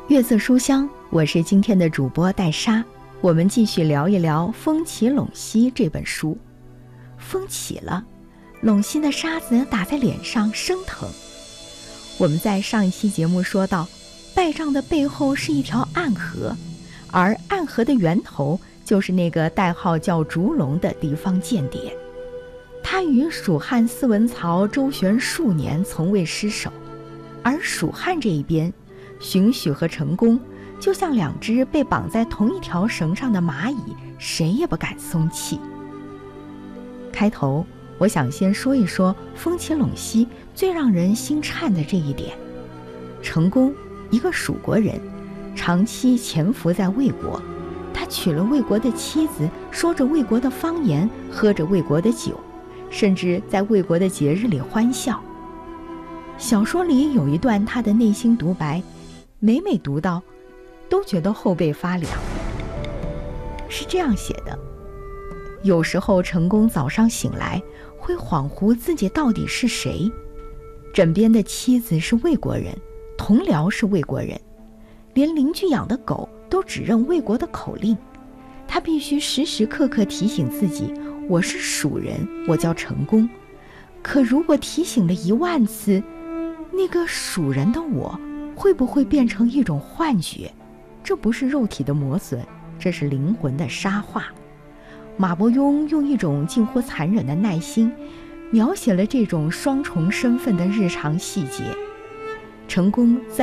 月色书香，我是今天的主播戴莎。我们继续聊一聊《风起陇西》这本书。风起了，陇西的沙子打在脸上生疼。我们在上一期节目说到，败仗的背后是一条暗河，而暗河的源头就是那个代号叫烛龙的地方间谍。他与蜀汉司文曹周旋数年，从未失手。而蜀汉这一边，荀彧和成功就像两只被绑在同一条绳上的蚂蚁，谁也不敢松气。开头我想先说一说风起陇西最让人心颤的这一点。成功，一个蜀国人，长期潜伏在魏国，他娶了魏国的妻子，说着魏国的方言，喝着魏国的酒，甚至在魏国的节日里欢笑。小说里有一段他的内心独白，每读到都觉得后背发凉。是这样写的：有时候成功早上醒来，会恍惚自己到底是谁。枕边的妻子是魏国人，同僚是魏国人，连邻居养的狗都只认魏国的口令。他必须时时刻刻提醒自己，我是蜀人，我叫成功。可如果提醒了10000次，那个蜀人的我会不会变成一种幻觉？这不是肉体的磨损，这是灵魂的沙化。马伯庸用一种近乎残忍的耐心，描写了这种双重身份的日常细节。成功在